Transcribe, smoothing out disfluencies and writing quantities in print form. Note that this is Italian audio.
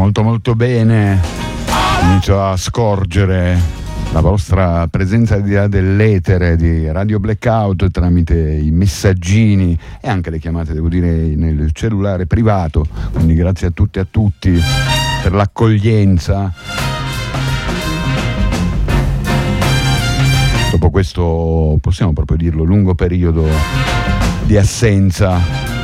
Molto molto bene, inizio a scorgere la vostra presenza al di là dell'etere di Radio Blackout tramite i messaggini e anche le chiamate, devo dire, nel cellulare privato, quindi grazie a tutti e a tutti per l'accoglienza. Dopo questo, possiamo proprio dirlo, lungo periodo di assenza,